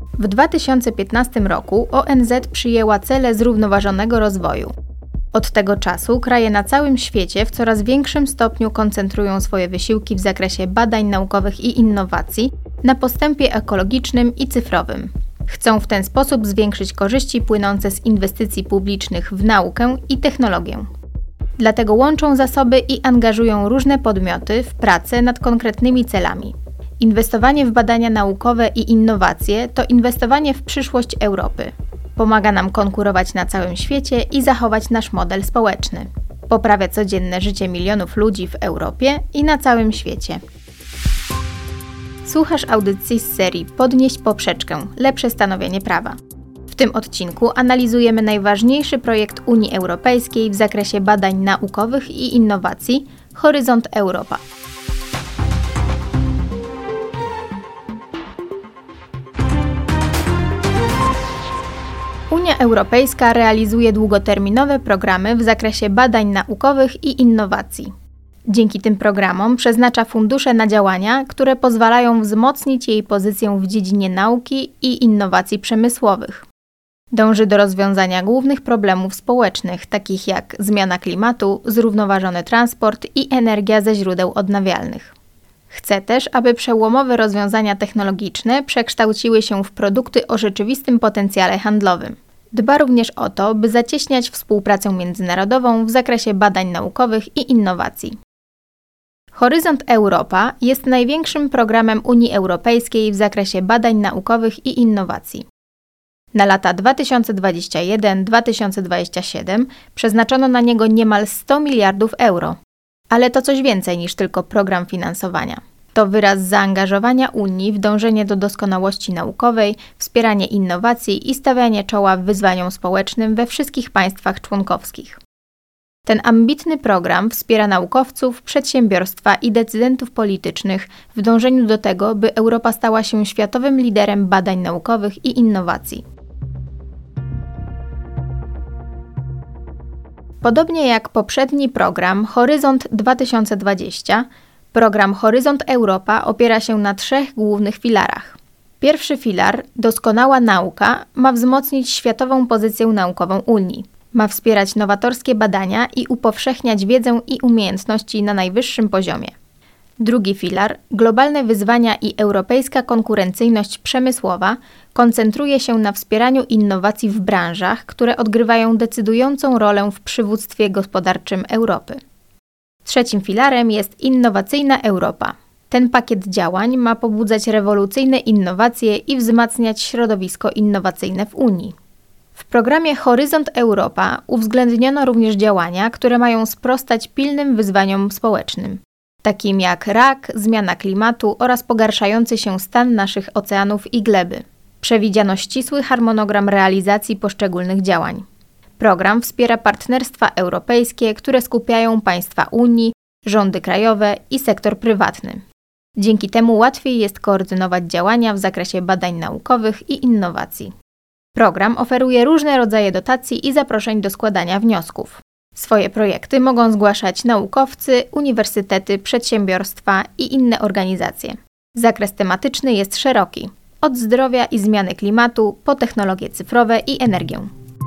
W 2015 roku ONZ przyjęła cele zrównoważonego rozwoju. Od tego czasu kraje na całym świecie w coraz większym stopniu koncentrują swoje wysiłki w zakresie badań naukowych i innowacji na postępie ekologicznym i cyfrowym. Chcą w ten sposób zwiększyć korzyści płynące z inwestycji publicznych w naukę i technologię. Dlatego łączą zasoby i angażują różne podmioty w pracę nad konkretnymi celami. Inwestowanie w badania naukowe i innowacje to inwestowanie w przyszłość Europy. Pomaga nam konkurować na całym świecie i zachować nasz model społeczny. Poprawia codzienne życie milionów ludzi w Europie i na całym świecie. Słuchasz audycji z serii Podnieść poprzeczkę – lepsze stanowienie prawa. W tym odcinku analizujemy najważniejszy projekt Unii Europejskiej w zakresie badań naukowych i innowacji – Horyzont Europa. Unia Europejska realizuje długoterminowe programy w zakresie badań naukowych i innowacji. Dzięki tym programom przeznacza fundusze na działania, które pozwalają wzmocnić jej pozycję w dziedzinie nauki i innowacji przemysłowych. Dąży do rozwiązania głównych problemów społecznych, takich jak zmiana klimatu, zrównoważony transport i energia ze źródeł odnawialnych. Chce też, aby przełomowe rozwiązania technologiczne przekształciły się w produkty o rzeczywistym potencjale handlowym. Dba również o to, by zacieśniać współpracę międzynarodową w zakresie badań naukowych i innowacji. Horyzont Europa jest największym programem Unii Europejskiej w zakresie badań naukowych i innowacji. Na lata 2021-2027 przeznaczono na niego niemal 100 miliardów euro. Ale to coś więcej niż tylko program finansowania. To wyraz zaangażowania Unii w dążenie do doskonałości naukowej, wspieranie innowacji i stawianie czoła wyzwaniom społecznym we wszystkich państwach członkowskich. Ten ambitny program wspiera naukowców, przedsiębiorstwa i decydentów politycznych w dążeniu do tego, by Europa stała się światowym liderem badań naukowych i innowacji. Podobnie jak poprzedni program Horyzont 2020, program Horyzont Europa opiera się na 3 głównych filarach. Pierwszy filar, doskonała nauka, ma wzmocnić światową pozycję naukową Unii. Ma wspierać nowatorskie badania i upowszechniać wiedzę i umiejętności na najwyższym poziomie. Drugi filar, globalne wyzwania i europejska konkurencyjność przemysłowa, koncentruje się na wspieraniu innowacji w branżach, które odgrywają decydującą rolę w przywództwie gospodarczym Europy. Trzecim filarem jest innowacyjna Europa. Ten pakiet działań ma pobudzać rewolucyjne innowacje i wzmacniać środowisko innowacyjne w Unii. W programie Horyzont Europa uwzględniono również działania, które mają sprostać pilnym wyzwaniom społecznym, takim jak rak, zmiana klimatu oraz pogarszający się stan naszych oceanów i gleby. Przewidziano ścisły harmonogram realizacji poszczególnych działań. Program wspiera partnerstwa europejskie, które skupiają państwa Unii, rządy krajowe i sektor prywatny. Dzięki temu łatwiej jest koordynować działania w zakresie badań naukowych i innowacji. Program oferuje różne rodzaje dotacji i zaproszeń do składania wniosków. Swoje projekty mogą zgłaszać naukowcy, uniwersytety, przedsiębiorstwa i inne organizacje. Zakres tematyczny jest szeroki, od zdrowia i zmiany klimatu po technologie cyfrowe i energię.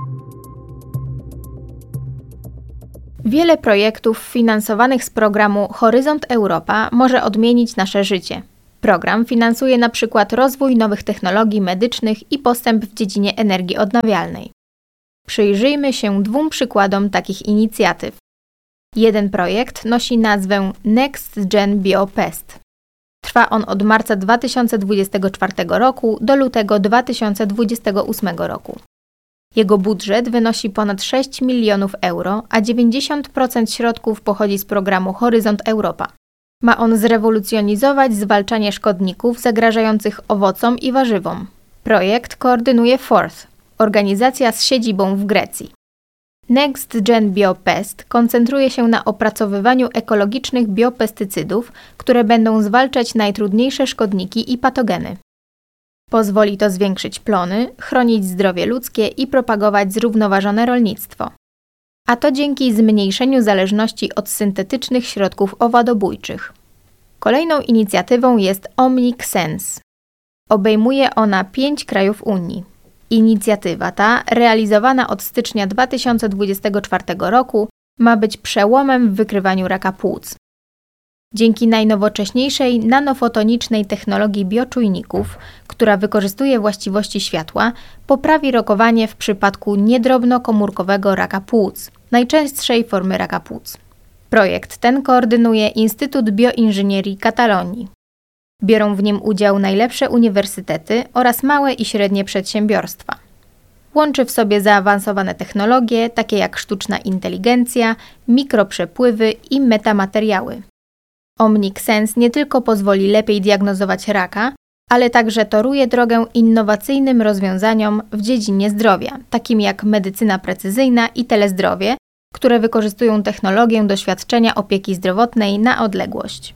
Wiele projektów finansowanych z programu Horyzont Europa może odmienić nasze życie. Program finansuje na przykład rozwój nowych technologii medycznych i postęp w dziedzinie energii odnawialnej. Przyjrzyjmy się 2 przykładom takich inicjatyw. Jeden projekt nosi nazwę Next Gen BioPest. Trwa on od marca 2024 roku do lutego 2028 roku. Jego budżet wynosi ponad 6 milionów euro, a 90% środków pochodzi z programu Horyzont Europa. Ma on zrewolucjonizować zwalczanie szkodników zagrażających owocom i warzywom. Projekt koordynuje Forth, organizacja z siedzibą w Grecji. Next Gen BioPest koncentruje się na opracowywaniu ekologicznych biopestycydów, które będą zwalczać najtrudniejsze szkodniki i patogeny. Pozwoli to zwiększyć plony, chronić zdrowie ludzkie i propagować zrównoważone rolnictwo. A to dzięki zmniejszeniu zależności od syntetycznych środków owadobójczych. Kolejną inicjatywą jest OmnicSense. Obejmuje ona 5 krajów Unii. Inicjatywa ta, realizowana od stycznia 2024 roku, ma być przełomem w wykrywaniu raka płuc. Dzięki najnowocześniejszej nanofotonicznej technologii bioczujników, która wykorzystuje właściwości światła, poprawi rokowanie w przypadku niedrobnokomórkowego raka płuc, najczęstszej formy raka płuc. Projekt ten koordynuje Instytut Bioinżynierii Katalonii. Biorą w nim udział najlepsze uniwersytety oraz małe i średnie przedsiębiorstwa. Łączy w sobie zaawansowane technologie, takie jak sztuczna inteligencja, mikroprzepływy i metamateriały. Omnic Sense nie tylko pozwoli lepiej diagnozować raka, ale także toruje drogę innowacyjnym rozwiązaniom w dziedzinie zdrowia, takim jak medycyna precyzyjna i telezdrowie, które wykorzystują technologię do świadczenia opieki zdrowotnej na odległość.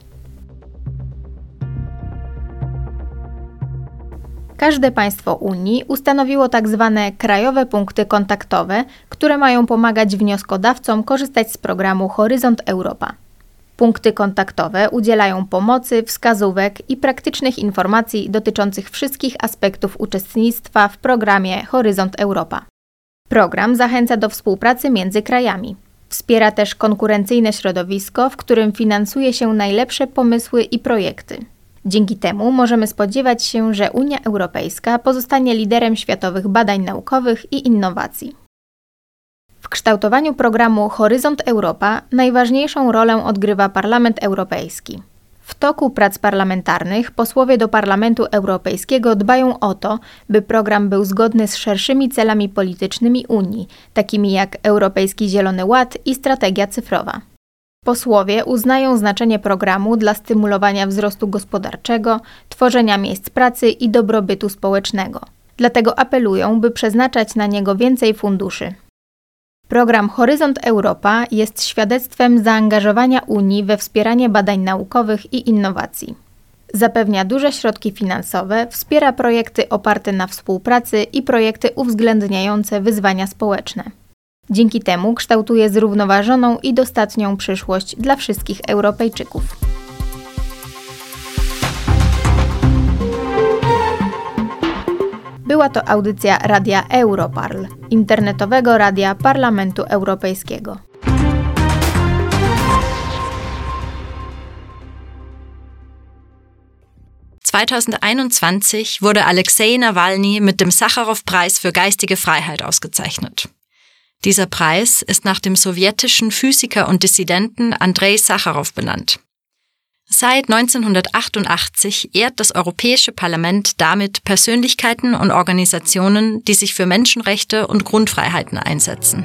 Każde państwo Unii ustanowiło tzw. krajowe punkty kontaktowe, które mają pomagać wnioskodawcom korzystać z programu Horyzont Europa. Punkty kontaktowe udzielają pomocy, wskazówek i praktycznych informacji dotyczących wszystkich aspektów uczestnictwa w programie Horyzont Europa. Program zachęca do współpracy między krajami. Wspiera też konkurencyjne środowisko, w którym finansuje się najlepsze pomysły i projekty. Dzięki temu możemy spodziewać się, że Unia Europejska pozostanie liderem światowych badań naukowych i innowacji. W kształtowaniu programu Horyzont Europa najważniejszą rolę odgrywa Parlament Europejski. W toku prac parlamentarnych posłowie do Parlamentu Europejskiego dbają o to, by program był zgodny z szerszymi celami politycznymi Unii, takimi jak Europejski Zielony Ład i strategia cyfrowa. Posłowie uznają znaczenie programu dla stymulowania wzrostu gospodarczego, tworzenia miejsc pracy i dobrobytu społecznego. Dlatego apelują, by przeznaczać na niego więcej funduszy. Program Horyzont Europa jest świadectwem zaangażowania Unii we wspieranie badań naukowych i innowacji. Zapewnia duże środki finansowe, wspiera projekty oparte na współpracy i projekty uwzględniające wyzwania społeczne. Dzięki temu kształtuje zrównoważoną i dostatnią przyszłość dla wszystkich Europejczyków. Była to audycja Radia Europarl, internetowego radia Parlamentu Europejskiego. (2021) wurde Alexei Nawalny mit dem Sacharow-Preis für geistige Freiheit ausgezeichnet. Dieser Preis ist nach dem sowjetischen Physiker und Dissidenten Andrei Sacharow benannt. Seit 1988 ehrt das Europäische Parlament damit Persönlichkeiten und Organisationen, die sich für Menschenrechte und Grundfreiheiten einsetzen.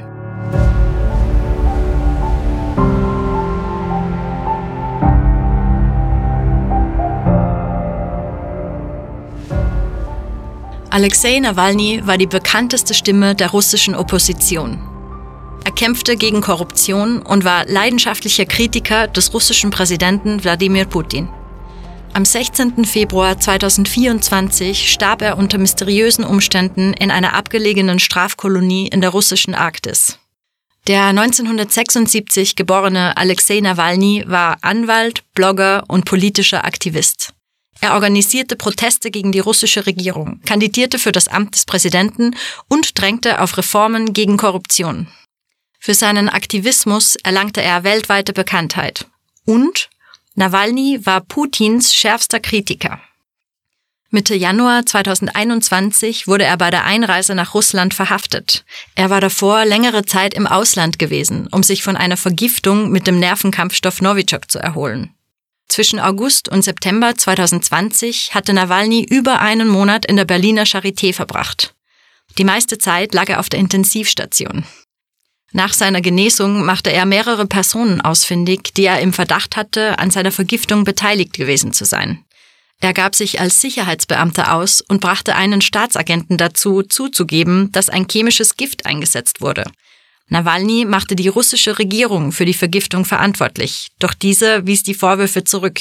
Alexei Nawalny war die bekannteste Stimme der russischen Opposition. Er kämpfte gegen Korruption und war leidenschaftlicher Kritiker des russischen Präsidenten Wladimir Putin. Am 16. Februar 2024 starb er unter mysteriösen Umständen in einer abgelegenen Strafkolonie in der russischen Arktis. Der 1976 geborene Alexei Nawalny war Anwalt, Blogger und politischer Aktivist. Er organisierte Proteste gegen die russische Regierung, kandidierte für das Amt des Präsidenten und drängte auf Reformen gegen Korruption. Für seinen Aktivismus erlangte er weltweite Bekanntheit. Und Nawalny war Putins schärfster Kritiker. Mitte Januar 2021 wurde er bei der Einreise nach Russland verhaftet. Er war davor längere Zeit im Ausland gewesen, um sich von einer Vergiftung mit dem Nervenkampfstoff Novichok zu erholen. Zwischen August und September 2020 hatte Nawalny über einen Monat in der Berliner Charité verbracht. Die meiste Zeit lag er auf der Intensivstation. Nach seiner Genesung machte er mehrere Personen ausfindig, die er im Verdacht hatte, an seiner Vergiftung beteiligt gewesen zu sein. Er gab sich als Sicherheitsbeamter aus und brachte einen Staatsagenten dazu, zuzugeben, dass ein chemisches Gift eingesetzt wurde. Nawalny machte die russische Regierung für die Vergiftung verantwortlich, doch diese wies die Vorwürfe zurück.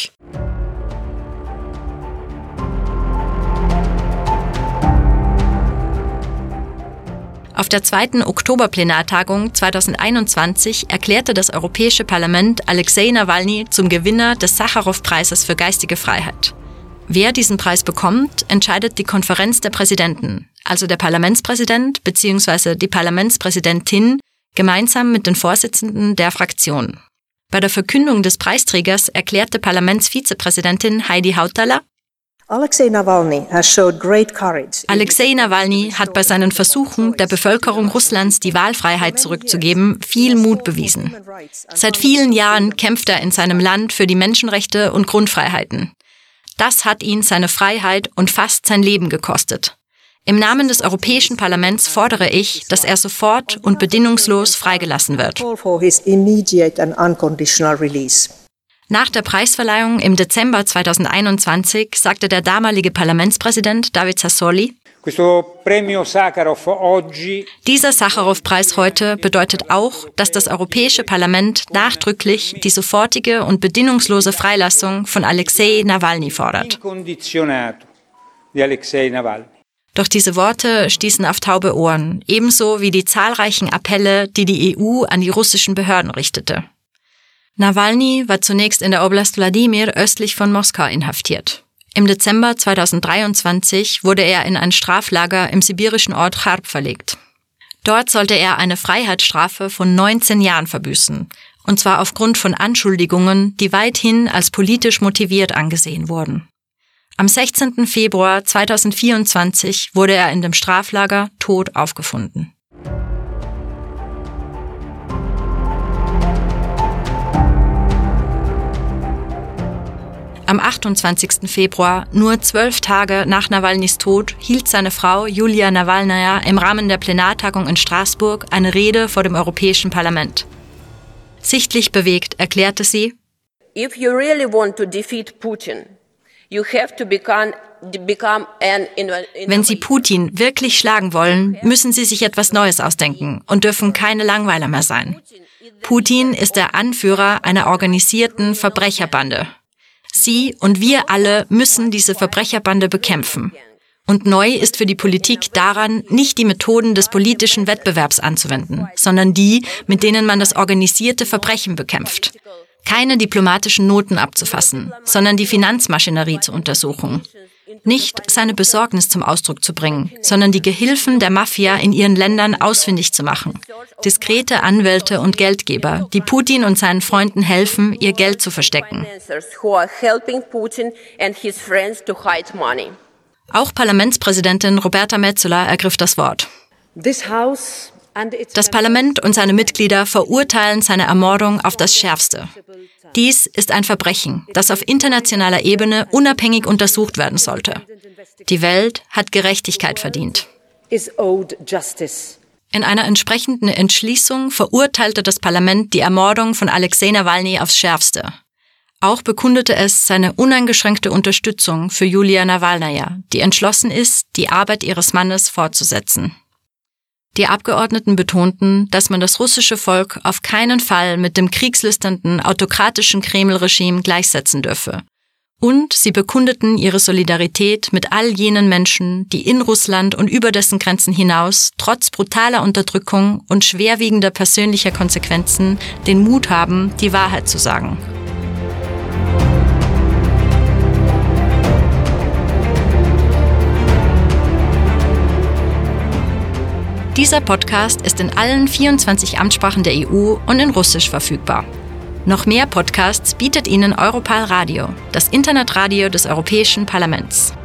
Auf der 2. Oktoberplenartagung 2021 erklärte das Europäische Parlament Alexei Nawalny zum Gewinner des Sacharow-Preises für geistige Freiheit. Wer diesen Preis bekommt, entscheidet die Konferenz der Präsidenten, also der Parlamentspräsident bzw. die Parlamentspräsidentin, gemeinsam mit den Vorsitzenden der Fraktion. Bei der Verkündung des Preisträgers erklärte Parlamentsvizepräsidentin Heidi Hautala: Alexei Nawalny hat bei seinen Versuchen, der Bevölkerung Russlands die Wahlfreiheit zurückzugeben, viel Mut bewiesen. Seit vielen Jahren kämpft er in seinem Land für die Menschenrechte und Grundfreiheiten. Das hat ihn seine Freiheit und fast sein Leben gekostet. Im Namen des Europäischen Parlaments fordere ich, dass er sofort und bedingungslos freigelassen wird. Nach der Preisverleihung im Dezember 2021 sagte der damalige Parlamentspräsident David Sassoli: Dieser Sacharow-Preis heute bedeutet auch, dass das Europäische Parlament nachdrücklich die sofortige und bedingungslose Freilassung von Alexei Nawalny fordert. Doch diese Worte stießen auf taube Ohren, ebenso wie die zahlreichen Appelle, die die EU an die russischen Behörden richtete. Nawalny war zunächst in der Oblast Wladimir östlich von Moskau inhaftiert. Im Dezember 2023 wurde er in ein Straflager im sibirischen Ort Charb verlegt. Dort sollte er eine Freiheitsstrafe von 19 Jahren verbüßen, und zwar aufgrund von Anschuldigungen, die weithin als politisch motiviert angesehen wurden. Am 16. Februar 2024 wurde er in dem Straflager tot aufgefunden. Am 28. Februar, nur 12 Tage nach Nawalnys Tod, hielt seine Frau Julia Nawalnaja im Rahmen der Plenartagung in Straßburg eine Rede vor dem Europäischen Parlament. Sichtlich bewegt erklärte sie: If you really want to defeat Putin, you have to become an Wenn Sie Putin wirklich schlagen wollen, müssen Sie sich etwas Neues ausdenken und dürfen keine Langweiler mehr sein. Putin ist der Anführer einer organisierten Verbrecherbande. Sie und wir alle müssen diese Verbrecherbande bekämpfen. Und neu ist für die Politik daran, nicht die Methoden des politischen Wettbewerbs anzuwenden, sondern die, mit denen man das organisierte Verbrechen bekämpft. Keine diplomatischen Noten abzufassen, sondern die Finanzmaschinerie zu untersuchen. Nicht seine Besorgnis zum Ausdruck zu bringen, sondern die Gehilfen der Mafia in ihren Ländern ausfindig zu machen. Diskrete Anwälte und Geldgeber, die Putin und seinen Freunden helfen, ihr Geld zu verstecken. Auch Parlamentspräsidentin Roberta Metsola ergriff das Wort. Das Parlament und seine Mitglieder verurteilen seine Ermordung auf das Schärfste. Dies ist ein Verbrechen, das auf internationaler Ebene unabhängig untersucht werden sollte. Die Welt hat Gerechtigkeit verdient. In einer entsprechenden Entschließung verurteilte das Parlament die Ermordung von Alexei Nawalny aufs Schärfste. Auch bekundete es seine uneingeschränkte Unterstützung für Julia Nawalnaja, die entschlossen ist, die Arbeit ihres Mannes fortzusetzen. Die Abgeordneten betonten, dass man das russische Volk auf keinen Fall mit dem kriegslüsternden, autokratischen Kreml-Regime gleichsetzen dürfe. Und sie bekundeten ihre Solidarität mit all jenen Menschen, die in Russland und über dessen Grenzen hinaus trotz brutaler Unterdrückung und schwerwiegender persönlicher Konsequenzen den Mut haben, die Wahrheit zu sagen. Dieser Podcast ist in allen 24 Amtssprachen der EU und in Russisch verfügbar. Noch mehr Podcasts bietet Ihnen Europal Radio, das Internetradio des Europäischen Parlaments.